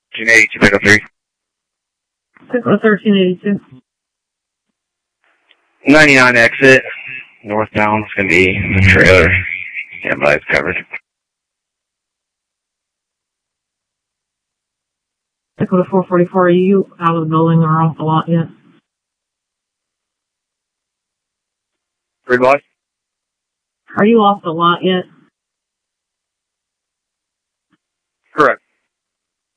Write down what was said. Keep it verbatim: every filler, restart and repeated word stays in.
thirteen eighty-two, pick up three. Pick up thirteen eighty-two. ninety-nine exit, northbound, it's going to be the trailer. Stand by, it's covered. Pick up four forty-four, are you out of the building or off the lot yet? Three blocks? Are you off the lot yet?